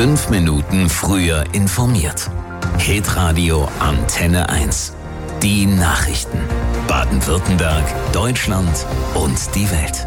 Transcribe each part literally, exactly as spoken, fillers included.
Fünf Minuten früher informiert. Hitradio Antenne eins. Die Nachrichten. Baden-Württemberg, Deutschland und die Welt.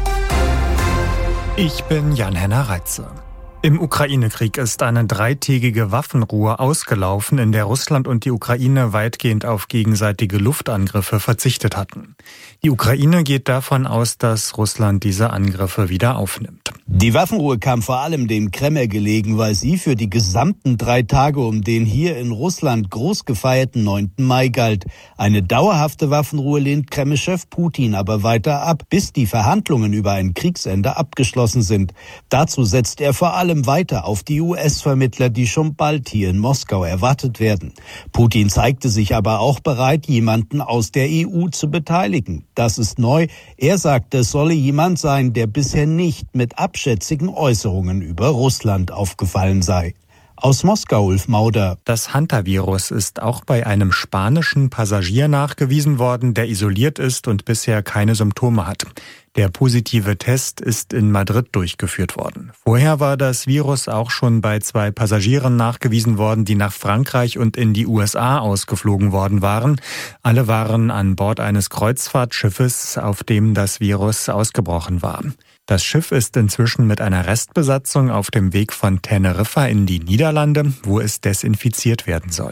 Ich bin Jan-Henner Reitze. Im Ukraine-Krieg ist eine dreitägige Waffenruhe ausgelaufen, in der Russland und die Ukraine weitgehend auf gegenseitige Luftangriffe verzichtet hatten. Die Ukraine geht davon aus, dass Russland diese Angriffe wieder aufnimmt. Die Waffenruhe kam vor allem dem Kreml gelegen, weil sie für die gesamten drei Tage um den hier in Russland groß gefeierten neunten Mai galt. Eine dauerhafte Waffenruhe lehnt Kreml-Chef Putin aber weiter ab, bis die Verhandlungen über ein Kriegsende abgeschlossen sind. Dazu setzt er vor allem weiter auf die U S-Vermittler, die schon bald hier in Moskau erwartet werden. Putin zeigte sich aber auch bereit, jemanden aus der E U zu beteiligen. Das ist neu. Er sagte, es solle jemand sein, der bisher nicht mit abschätzigen Äußerungen über Russland aufgefallen sei. Aus Moskau, Ulf Mauder. Das Hantavirus ist auch bei einem spanischen Passagier nachgewiesen worden, der isoliert ist und bisher keine Symptome hat. Der positive Test ist in Madrid durchgeführt worden. Vorher war das Virus auch schon bei zwei Passagieren nachgewiesen worden, die nach Frankreich und in die U S A ausgeflogen worden waren. Alle waren an Bord eines Kreuzfahrtschiffes, auf dem das Virus ausgebrochen war. Das Schiff ist inzwischen mit einer Restbesatzung auf dem Weg von Teneriffa in die Niederlande, wo es desinfiziert werden soll.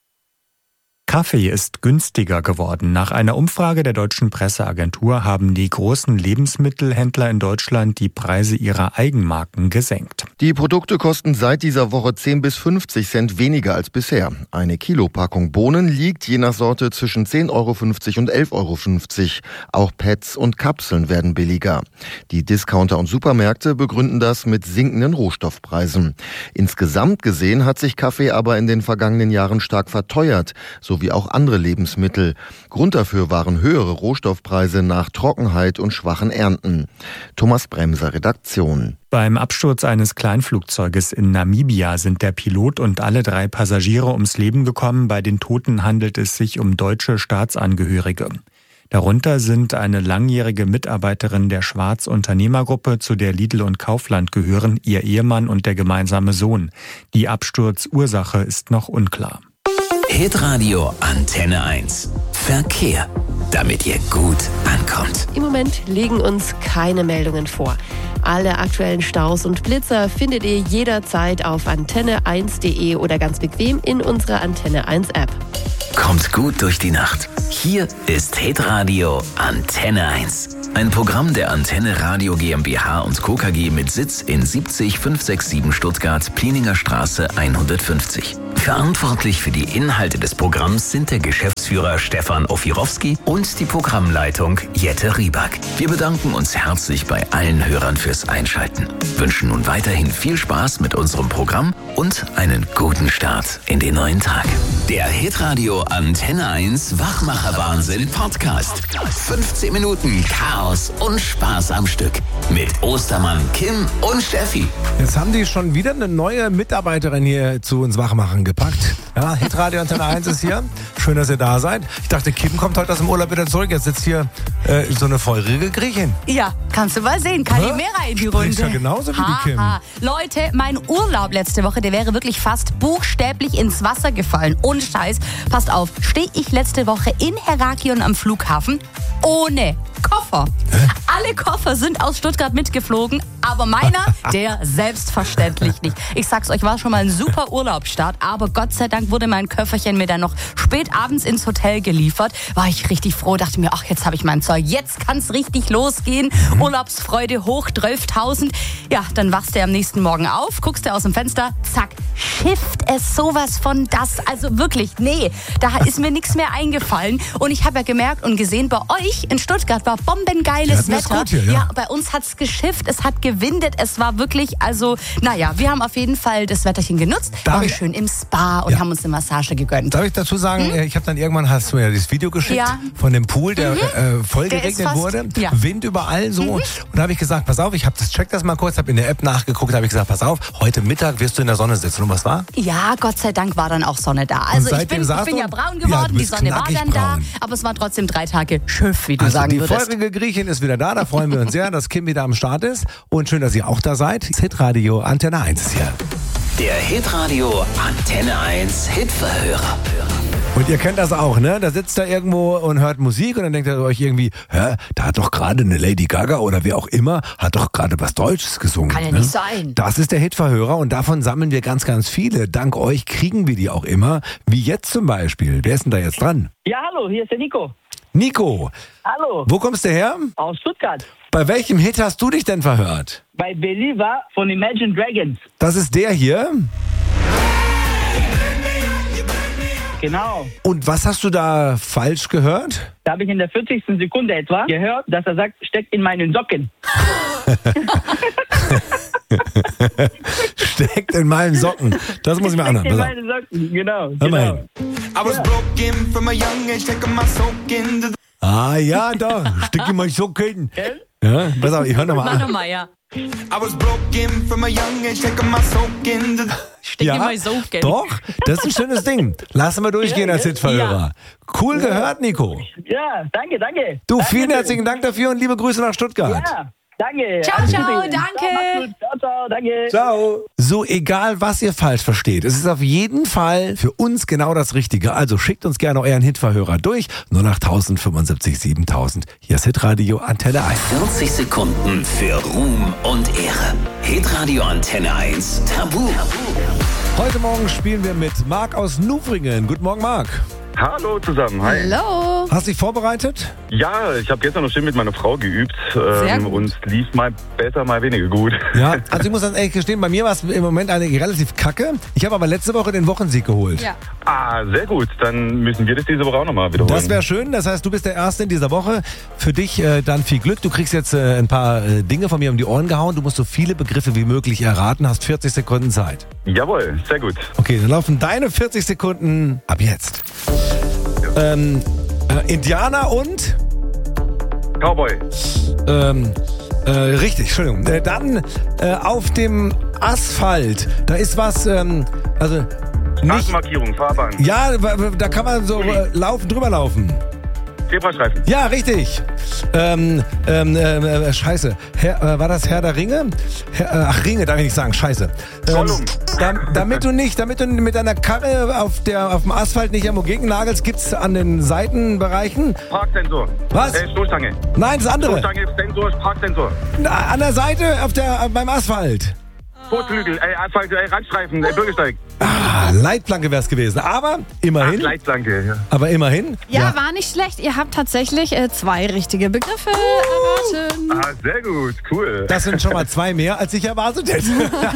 Kaffee ist günstiger geworden. Nach einer Umfrage der deutschen Presseagentur haben die großen Lebensmittelhändler in Deutschland die Preise ihrer Eigenmarken gesenkt. Die Produkte kosten seit dieser Woche zehn bis fünfzig Cent weniger als bisher. Eine Kilopackung Bohnen liegt je nach Sorte zwischen zehn Euro fünfzig und elf Euro fünfzig. Auch Pads und Kapseln werden billiger. Die Discounter und Supermärkte begründen das mit sinkenden Rohstoffpreisen. Insgesamt gesehen hat sich Kaffee aber in den vergangenen Jahren stark verteuert, so wie auch andere Lebensmittel. Grund dafür waren höhere Rohstoffpreise nach Trockenheit und schwachen Ernten. Thomas Bremser, Redaktion. Beim Absturz eines Kleinflugzeuges in Namibia sind der Pilot und alle drei Passagiere ums Leben gekommen. Bei den Toten handelt es sich um deutsche Staatsangehörige. Darunter sind eine langjährige Mitarbeiterin der Schwarz-Unternehmergruppe, zu der Lidl und Kaufland gehören, ihr Ehemann und der gemeinsame Sohn. Die Absturzursache ist noch unklar. Hitradio Antenne eins. Verkehr. Damit ihr gut ankommt. Im Moment liegen uns keine Meldungen vor. Alle aktuellen Staus und Blitzer findet ihr jederzeit auf antenne eins punkt de oder ganz bequem in unserer Antenne eins App. Kommt gut durch die Nacht. Hier ist Hitradio Antenne eins. Ein Programm der Antenne Radio GmbH und Co. K G mit Sitz in siebzig fünfhundertsiebenundsechzig Stuttgart, Plieninger Straße hundertfünfzig. Verantwortlich für die Inhalte des Programms sind der Geschäftsführer Stefan Ofirowski und die Programmleitung Jette Rieback. Wir bedanken uns herzlich bei allen Hörern fürs Einschalten. Wünschen nun weiterhin viel Spaß mit unserem Programm und einen guten Start in den neuen Tag. Der Hitradio Antenne eins Wachmacher-Wahnsinn Podcast. fünfzehn Minuten Chaos und Spaß am Stück. Mit Ostermann, Kim und Steffi. Jetzt haben die schon wieder eine neue Mitarbeiterin hier zu uns Wachmachen gepackt. Ja, Hitradio Antenne eins ist hier. Schön, dass ihr da seid. Ich dachte, Kim kommt heute aus dem Urlaub wieder zurück. Jetzt sitzt hier äh, so eine feurige Griechin. Ja, kannst du mal sehen. Kalimera in die Runde. Sprichst ja genauso wie die Kim. Ha. Leute, mein Urlaub letzte Woche, der wäre wirklich fast buchstäblich ins Wasser gefallen. Ohne Scheiß. Passt auf, stehe ich letzte Woche in Heraklion am Flughafen ohne Koffer. Hä? Alle Koffer sind aus Stuttgart mitgeflogen, aber meiner, der selbstverständlich nicht. Ich sag's euch, war schon mal ein super Urlaubsstart, aber Gott sei Dank wurde mein Köfferchen mir dann noch spät abends ins Hotel geliefert. War ich richtig froh, dachte mir, ach, jetzt habe ich mein Zeug, jetzt kann's richtig losgehen. Mhm. Urlaubsfreude hoch, zwölftausend. Ja, dann wachst du am nächsten Morgen auf, guckst du aus dem Fenster, zack, schifft es sowas von das. Also wirklich, nee, da ist mir nichts mehr eingefallen. Und ich habe ja gemerkt und gesehen, bei euch in Stuttgart war bombengeiles Wetter. Gut hier, ja. ja, bei uns hat's geschifft, es hat gewindet, es war wirklich, also, naja, wir haben auf jeden Fall das Wetterchen genutzt, Darf waren ich- schön im Spa und Ja. haben uns eine Massage gegönnt. Darf ich dazu sagen, hm? ich habe dann irgendwann, hast du mir ja dieses Video geschickt Ja. von dem Pool, der Mhm. äh, voll Der ist geregnet fast- wurde, ja. Wind überall so. Mhm. Und da habe ich gesagt, pass auf, ich habe das, check das mal kurz, habe in der App nachgeguckt, habe ich gesagt, pass auf, heute Mittag wirst du in der Sonne sitzen. Und was war? Ja, Gott sei Dank war dann auch Sonne da. Also ich seitdem bin, ich saßt bin du- ja braun Ja, geworden, du die bist Sonne war knackig dann da, braun. aber es war trotzdem drei Tage Schiff, wie du Also sagen die würdest. feurige Griechin ist wieder da, da freuen wir uns sehr, dass Kim wieder am Start ist. Und schön, dass ihr auch da seid. Hitradio Antenne eins ist hier. Der Hitradio Antenne eins Hitverhörer. Und ihr kennt das auch, ne? Da sitzt er irgendwo und hört Musik und dann denkt ihr euch irgendwie, hä, da hat doch gerade eine Lady Gaga oder wer auch immer, hat doch gerade was Deutsches gesungen. Kann ja ne? nicht sein. Das ist der Hitverhörer und davon sammeln wir ganz, ganz viele. Dank euch kriegen wir die auch immer, wie jetzt zum Beispiel. Wer ist denn da jetzt dran? Ja, hallo, hier ist der Nico. Nico, Hallo, wo kommst du her? aus Stuttgart. Bei welchem Hit hast du dich denn verhört? Bei Believer von Imagine Dragons. Das ist der hier. Genau. Und was hast du da falsch gehört? Da habe ich in der vierzigsten Sekunde etwa gehört, dass er sagt, steckt in meinen Socken. Steckt in meinen Socken. Das muss ich mir Steckt anhören. in Pass auf. meinen Socken, genau. Hör mal genau. hin. I was broken from a young age, taking my soak into the Ah ja, doch. Steck in meinen Socken. Ja, pass auf, ich hör nochmal Mach an. nochmal, ja. I was broken from a young age, taking my soak into the Steck in mein Socken. Doch, das ist ein schönes Ding. Lassen wir durchgehen Ja, als ja. Hitverhörer. Cool gehört, Nico. Ja, danke, danke. Du, danke vielen schön. herzlichen Dank dafür und liebe Grüße nach Stuttgart. Ja, danke. Ciao, Alles ciao, Gute. danke. Ciao, macht's gut. Ciao, ciao, danke. Ciao. So, egal was ihr falsch versteht, es ist auf jeden Fall für uns genau das Richtige. Also schickt uns gerne euren Hitverhörer durch. null acht tausend fünfundsiebzig siebentausend. Hier ist Hitradio Antenne eins. vierzig Sekunden für Ruhm und Ehre. Hitradio Antenne eins Tabu. Heute Morgen spielen wir mit Marc aus Nufringen. Guten Morgen, Marc. Hallo zusammen, hi. Hallo. Hast du dich vorbereitet? Ja, ich habe gestern noch schön mit meiner Frau geübt Sehr ähm, gut. und es lief mal besser, mal weniger gut. Ja, also ich muss ganz ehrlich gestehen, bei mir war es im Moment eine relativ kacke. Ich habe aber letzte Woche den Wochensieg geholt. Ja. Ah, sehr gut. Dann müssen wir das diese Woche auch nochmal wiederholen. Das wäre schön. Das heißt, du bist der Erste in dieser Woche. Für dich äh, dann viel Glück. Du kriegst jetzt äh, ein paar äh, Dinge von mir um die Ohren gehauen. Du musst so viele Begriffe wie möglich erraten. Hast vierzig Sekunden Zeit. Jawohl, sehr gut. Okay, dann laufen deine vierzig Sekunden ab jetzt. Ähm, äh, Indianer und... Cowboy, Ähm, äh, richtig, Entschuldigung. Äh, dann äh, auf dem Asphalt. Da ist was, ähm, also nicht... Straßenmarkierung, Fahrbahn, Ja, w- w- da kann man so äh, laufen, drüber laufen. Zebrastreifen, Ja, richtig. Ähm, ähm, äh, scheiße. Herr, äh, war das Herr der Ringe? Herr, äh, ach, Ringe, darf ich nicht sagen. Scheiße. Ähm, Gollum. da, damit du nicht, damit du mit deiner Karre auf, der, auf dem Asphalt nicht irgendwo gegennagelst, gibt's an den Seitenbereichen. Parksensor. Was? Äh, Stoßstange. Nein, das andere. Stoßstange, Sensor, Parksensor. Na, an der Seite auf der, beim Asphalt. Fußflügel, äh, Asphalt, äh, Randstreifen, äh, Bürgersteig. Ah, Leitplanke wär's gewesen. Aber immerhin. Ach, Leitplanke, ja. Aber immerhin. Ja, war nicht schlecht. Ihr habt tatsächlich äh, zwei richtige Begriffe erraten. Ah, sehr gut, cool. Das sind schon mal zwei mehr, als ich erwartet hätte.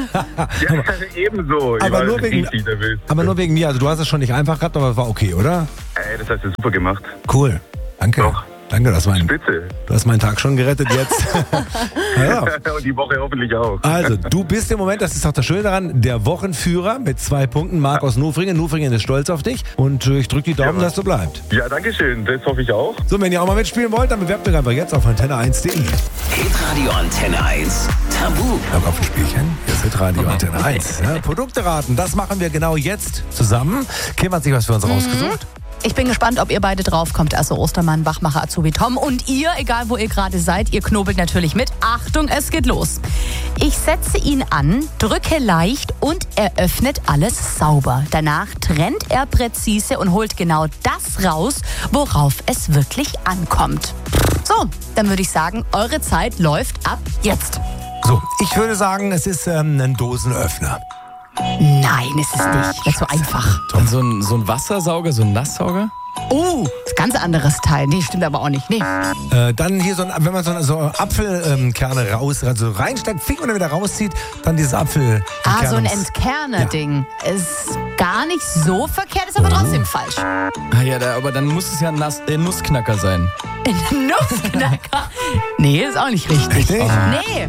Ja, ebenso. Ich Aber war nur, wegen, richtig nervös. aber nur wegen mir. Also du hast es schon nicht einfach gehabt, aber es war okay, oder? Ey, das hast du super gemacht. Cool. Danke. Doch. Danke, das war ein, Spitze. du hast meinen Tag schon gerettet jetzt. ja. Und die Woche hoffentlich auch. Also, du bist im Moment, das ist auch das Schöne daran, der Wochenführer mit zwei Punkten. Marc aus Nufringen. Nufringen ist stolz auf dich. Und äh, ich drücke die Daumen, Ja. dass du bleibst. Ja, danke schön. Das hoffe ich auch. So, wenn ihr auch mal mitspielen wollt, dann bewerbt euch einfach jetzt auf antenne eins punkt de. Hitradio Antenne eins Tabu. Bock auf ein Spielchen? Hier ist Hitradio Antenne eins. Ja, Produkte raten, das machen wir genau jetzt zusammen. Kim hat sich was für uns rausgesucht. Ich bin gespannt, ob ihr beide draufkommt. Also Ostermann, Wachmacher, Azubi Tom. Und ihr, egal wo ihr gerade seid, ihr knobelt natürlich mit. Achtung, es geht los. Ich setze ihn an, drücke leicht und er öffnet alles sauber. Danach trennt er präzise und holt genau das raus, worauf es wirklich ankommt. So, dann würde ich sagen, eure Zeit läuft ab jetzt. So, ich würde sagen, es ist ähm, ein Dosenöffner. Nein, ist es nicht. Das ist so einfach. Und so ein, so ein Wassersauger, so ein Nasssauger? Oh, das ist ein ganz anderes Teil. Nee, stimmt aber auch nicht. Nee. Äh, dann hier so ein, wenn man so, so Apfelkerne raus, also reinsteckt, fing und dann wieder rauszieht, dann dieses Apfel. Ah, so ein Entkerne-Ding. Ist gar nicht so verkehrt, ist aber trotzdem falsch. Ah ja, da, aber dann muss es ja ein Nass, äh, Nussknacker sein. Nussknacker? Nee, ist auch nicht richtig. Echt nicht? Nee,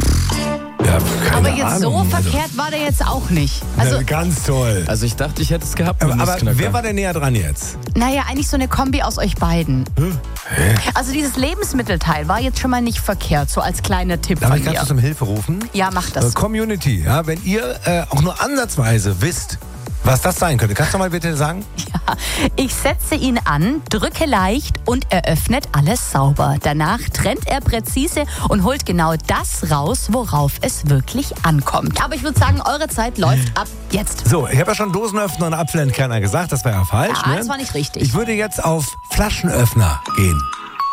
Ja, keine aber jetzt Ahnung. so verkehrt war der jetzt auch nicht. Also, Ja, ganz toll. Also ich dachte, ich hätte es gehabt mit Aber, aber Nussknacker. wer war denn näher dran jetzt? naja, eigentlich so eine Kombi aus euch beiden. Also dieses Lebensmittelteil war jetzt schon mal nicht verkehrt, so als kleiner Tipp Darf von ich ganz mir. kurz um Hilfe rufen? Ja, mach Äh, das. Community, ja, wenn ihr äh, auch nur ansatzweise wisst, Was das sein könnte. Kannst du mal bitte sagen? Ja, ich setze ihn an, drücke leicht und eröffnet alles sauber. Danach trennt er präzise und holt genau das raus, worauf es wirklich ankommt. Aber ich würde sagen, eure Zeit läuft ab jetzt. So, ich habe ja schon Dosenöffner und Apfelentkerner gesagt, das war ja falsch. Ja, ne? das war nicht richtig. Ich würde jetzt auf Flaschenöffner gehen.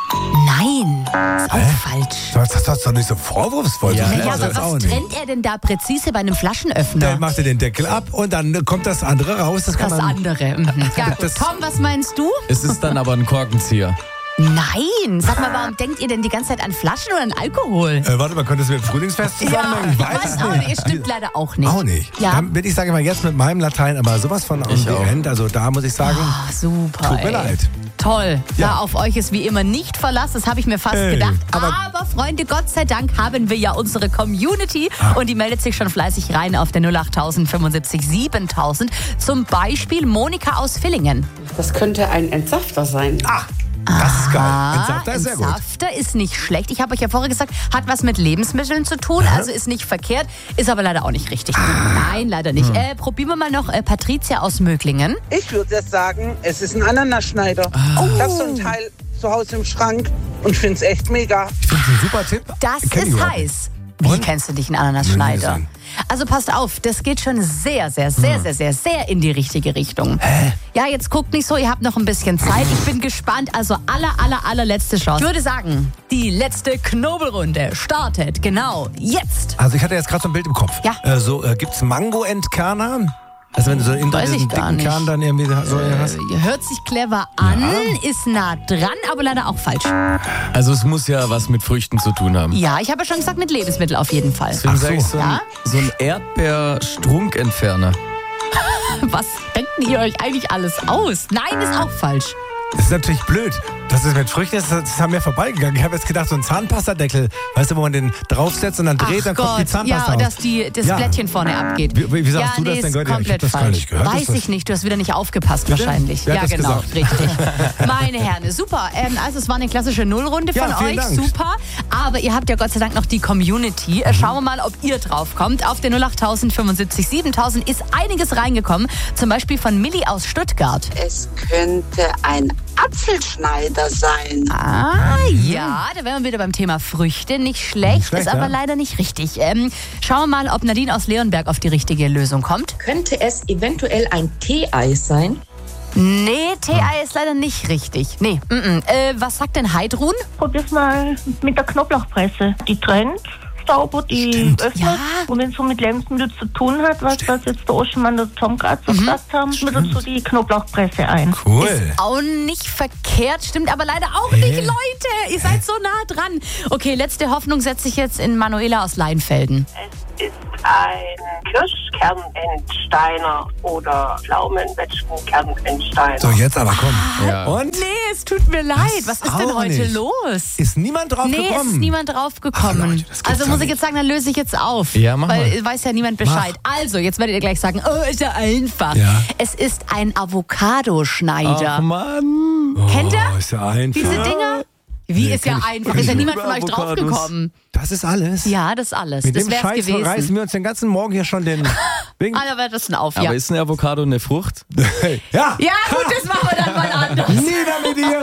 Nein, ist auch Hä? falsch. Das, das, das ist doch nicht so vorwurfsvoll. Ja, so naja, das aber auch was nicht. trennt er denn da präzise bei einem Flaschenöffner? Dann macht er den Deckel ab und dann kommt das andere raus. Das, kann Das man, andere. Mhm. Ja, gut. Das- Tom, was meinst du? Es ist dann aber ein Korkenzieher. Nein, sag mal, warum denkt ihr denn die ganze Zeit an Flaschen oder an Alkohol? Äh, warte mal, könnte es mit dem Frühlingsfest zusammenhängen? Ich weiß es auch nicht. nicht. Stimmt leider auch nicht. Auch nicht. Ja. Dann bin ich, sage ich mal, jetzt mit meinem Latein aber sowas von on the end. Also da muss ich sagen, Ah, super. tut mir ey. leid. Toll. Ja. Da auf euch ist wie immer nicht Verlass, das habe ich mir fast Ey, gedacht. aber- Aber, Freunde, Gott sei Dank haben wir ja unsere Community Ah. und die meldet sich schon fleißig rein auf der null acht fünfundsiebzig siebentausend. Zum Beispiel Monika aus Villingen. Das könnte ein Entsafter sein. Ah, das ist geil. Ah, Entsafter ist sehr gut. Entsafter ist nicht schlecht. Ich habe euch ja vorher gesagt, hat was mit Lebensmitteln zu tun, also ist nicht verkehrt, ist aber leider auch nicht richtig. Nein, leider nicht. Hm. Äh, probieren wir mal noch äh, Patricia aus Möglingen. Ich würde jetzt sagen, es ist ein Ananasschneider. Oh. Ich habe so ein Teil zu Hause im Schrank und finde es echt mega. Ich finde es ein super Tipp. Das Kenn ich ist überhaupt heiß. Wie kennst du dich, einen Ananasschneider? gesehen. Also passt auf, das geht schon sehr, sehr, sehr, sehr, sehr, sehr in die richtige Richtung. Hä? Ja, jetzt guckt nicht so, ihr habt noch ein bisschen Zeit. Ich bin gespannt. Also aller, aller, allerletzte Chance. Ich würde sagen, die letzte Knobelrunde startet genau jetzt. Also ich hatte jetzt gerade so ein Bild im Kopf. Ja. Äh, so, äh, gibt's Mango-Entkerner? Also wenn du so in Weiß diesen ich gar dicken nicht. Kern dann irgendwie so hast. Äh, hört sich clever an, ist nah dran, aber leider auch falsch. Also es muss ja was mit Früchten zu tun haben. Ja, ich habe ja schon gesagt, mit Lebensmitteln auf jeden Fall. Deswegen Ach so. sage ich so ein, Ja? so ein Erdbeer-Strunkentferner. Was denken ihr euch eigentlich alles aus? Nein, ist auch falsch. Das ist natürlich blöd. Das ist mit Früchten, das ist an mir vorbeigegangen. Ich habe jetzt gedacht, so ein Zahnpastadeckel, weißt du, wo man den draufsetzt und dann dreht, dann kommt die Zahnpasta ja, raus. dass die, das Ja. Blättchen vorne abgeht. Wie- wie sagst ja, du das nee, denn, ist Götti? Ich hab komplett das gar falsch. nicht gehört. Weiß Ist das- ich nicht, du hast wieder nicht aufgepasst Bitte? wahrscheinlich. Wer Ja, hat das genau, gesagt? richtig. Meine Herren, super. Ähm, also es war eine klassische Nullrunde Ja, von vielen euch, Dank. super. Aber ihr habt ja Gott sei Dank noch die Community. Äh, Schauen wir mal, ob ihr drauf kommt. Auf der null acht fünfundsiebzig siebentausend ist einiges reingekommen. Zum Beispiel von Milli aus Stuttgart. Es könnte ein Apfelschneider sein. Ah, ja, da wären wir wieder beim Thema Früchte. Nicht schlecht, Nicht schlecht, ist aber ja. leider nicht richtig. Ähm, schauen wir mal, ob Nadine aus Leonberg auf die richtige Lösung kommt. Könnte es eventuell ein Teeeis sein? Nee, Tee-Ei ist leider nicht richtig. Nee, mm -mm. Äh, was sagt denn Heidrun? Probier's mal mit der Knoblauchpresse. Die trennt sauber, die öffnet. Und wenn es so mit Lebensmitteln zu tun hat, was das jetzt der Oschenmann und der Tom gerade so gesagt haben, schmiert so die Knoblauchpresse ein. Ist auch nicht verkehrt, stimmt aber leider auch nicht, Leute. Ihr seid so nah dran. Okay, letzte Hoffnung setze ich jetzt in Manuela aus Leinfelden. ist ein Kirschkernentsteiner oder Pflaumenwetschgenkernentsteiner. So, jetzt aber komm. Ja. Und? Nee, es tut mir leid. Was ist denn auch heute nicht. los? Ist niemand drauf nee, gekommen? es ist niemand drauf gekommen. Also muss ich jetzt sagen, dann löse ich jetzt auf. Ja, mach weil mal. weiß ja niemand Bescheid. Also, jetzt werdet ihr gleich sagen, oh, ist ja einfach. Ja. Es ist ein Avocadoschneider. Ach Mann. Kennt ihr Oh, ist ja einfach. diese Dinger? Wie Nee, ist ja kenn ich- einfach? kenn Ist ja ich niemand nicht. von euch draufgekommen. Das ist alles? Ja, das ist alles. Mit das dem wär's Scheiß gewesen. reißen wir uns den ganzen Morgen hier schon den... Wegen Ah, da wird das denn auf, Aber ja. ist eine Avocado eine Frucht? ja. Ja, gut, das machen wir dann mal anders. Nieder mit dir!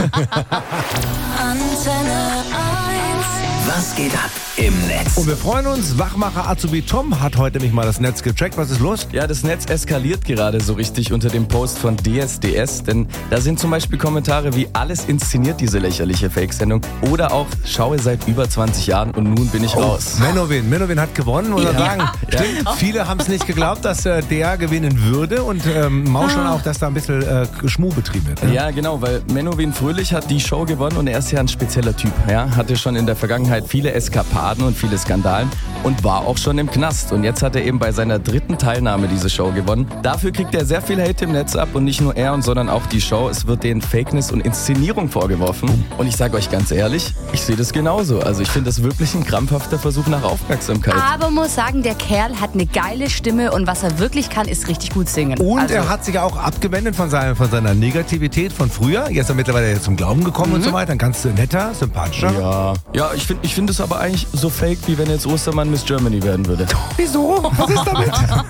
Antenne eins. Was geht ab im Netz? Und wir freuen uns, Wachmacher Azubi Tom hat heute nämlich mal das Netz gecheckt. Was ist los? Ja, das Netz eskaliert gerade so richtig unter dem Post von D S D S, denn da sind zum Beispiel Kommentare wie alles inszeniert, diese lächerliche Fake-Sendung, oder auch schaue seit über zwanzig Jahren und nun bin ich raus. Menowin. Menowin hat gewonnen, muss man Ja. sagen. Ja. Stimmt, viele haben es nicht geglaubt, dass äh, der gewinnen würde und ähm, mauscheln auch, dass da ein bisschen äh, Schmuh betrieben wird. Ne? Ja, genau, weil Menowin Fröhlich hat die Show gewonnen und er ist ja ein spezieller Typ. Ja, hatte schon in der Vergangenheit viele Eskapaden und viele Skandalen und war auch schon im Knast. Und jetzt hat er eben bei seiner dritten Teilnahme diese Show gewonnen. Dafür kriegt er sehr viel Hate im Netz ab und nicht nur er, sondern auch die Show. Es wird denen Fakeness und Inszenierung vorgeworfen. Und ich sage euch ganz ehrlich, ich sehe das genauso. Also ich finde das wirklich ein krampfhafter Versuch nach Aufmerksamkeit. Aber muss sagen, der Kerl hat eine geile Stimme und was er wirklich kann, ist richtig gut singen. Und also, er hat sich auch abgewendet von seiner, von seiner Negativität von früher. Jetzt ist er mittlerweile zum Glauben gekommen und so weiter. Ein ganz netter, sympathischer. Ja, ja ich finde Ich finde es aber eigentlich so fake, wie wenn jetzt Ostermann Miss Germany werden würde. Wieso? Was ist damit?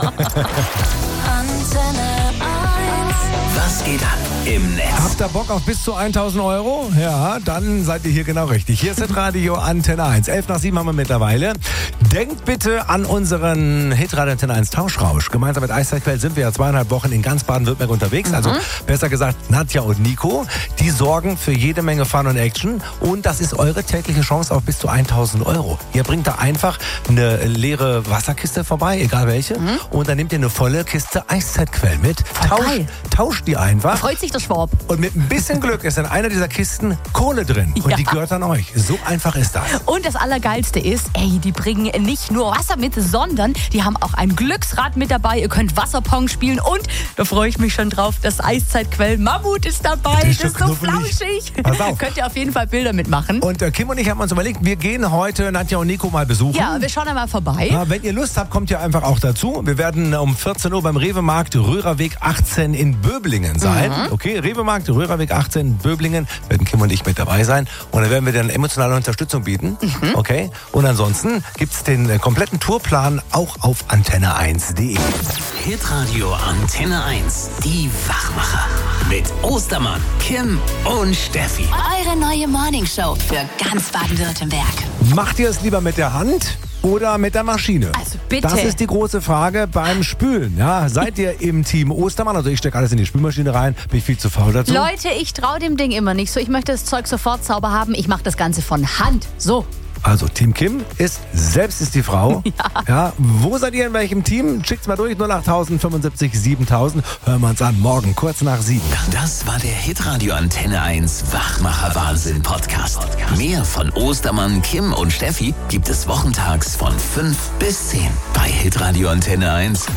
Was geht ab im Netz? Habt ihr Bock auf bis zu tausend Euro? Ja, dann seid ihr hier genau richtig. Hier ist das Radio Antenne eins. elf nach sieben haben wir mittlerweile. Denkt bitte an unseren Hitradio Antenne eins Tauschrausch. Gemeinsam mit Eiszeitquell sind wir ja zweieinhalb Wochen in ganz Baden-Württemberg unterwegs. Mhm. Also besser gesagt Nadja und Nico. Die sorgen für jede Menge Fun und Action. Und das ist eure tägliche Chance auf bis zu tausend Euro. Ihr bringt da einfach eine leere Wasserkiste vorbei, egal welche. Mhm. Und dann nehmt ihr eine volle Kiste Eiszeitquell mit. Tausch, tauscht die einfach. Freut sich der Schwab. Und mit ein bisschen Glück ist in einer dieser Kisten Kohle drin. Und Ja. die gehört an euch. So einfach ist das. Und das Allergeilste ist, ey, die bringen nicht nur Wasser mit, sondern die haben auch ein Glücksrad mit dabei. Ihr könnt Wasserpong spielen und, da freue ich mich schon drauf, das Eiszeitquell Mammut ist dabei. Das Das ist so ist so knuffelig. flauschig. Pass auf. Könnt ihr auf jeden Fall Bilder mitmachen. Und äh, Kim und ich haben uns überlegt, wir gehen heute Nadja und Nico mal besuchen. Ja, wir schauen einmal vorbei. Ja, wenn ihr Lust habt, kommt ihr einfach auch dazu. Wir werden um vierzehn Uhr beim Rewe-Markt Röhrerweg achtzehn in Böblingen sein. Mhm. Okay, Rewe-Markt Röhrerweg achtzehn in Böblingen. Werden Kim und ich mit dabei sein. Und dann werden wir dann emotionale Unterstützung bieten. Mhm. Okay. Und ansonsten gibt's den äh, kompletten Tourplan auch auf antenne eins punkt de. Hitradio Antenne eins. Die Wachmacher. Mit Ostermann, Kim und Steffi. Eure neue Morningshow für ganz Baden-Württemberg. Macht ihr es lieber mit der Hand oder mit der Maschine? Also bitte. Das ist die große Frage beim Spülen. Ja, seid ihr im Team Ostermann? Also ich stecke alles in die Spülmaschine rein. Bin ich viel zu faul dazu? Leute, ich traue dem Ding immer nicht so. Ich möchte das Zeug sofort sauber haben. Ich mache das Ganze von Hand. So. Also Team Kim ist, selbst ist die Frau. Ja. Ja, wo seid ihr in welchem Team? Schickt's mal durch, null acht fünfundsiebzig siebentausend. Hören wir uns an, morgen kurz nach sieben. Das war der Hitradio Antenne eins Wachmacher Wahnsinn Podcast. Mehr von Ostermann, Kim und Steffi gibt es wochentags von fünf bis zehn bei Hitradio Antenne eins.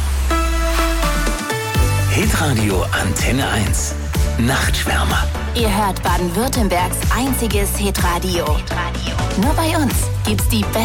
Hitradio Antenne eins. Nachtschwärmer. Ihr hört Baden-Württembergs einziges Hitradio. Nur bei uns gibt's die beste